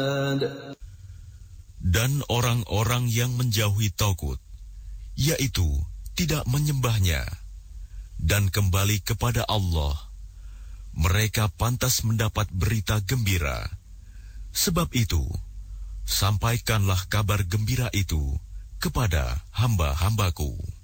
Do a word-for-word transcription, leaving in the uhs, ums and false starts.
Dan orang-orang yang menjauhi Tagut, yaitu tidak menyembahnya, dan kembali kepada Allah, mereka pantas mendapat berita gembira. Sebab itu, sampaikanlah kabar gembira itu kepada hamba-hambaku.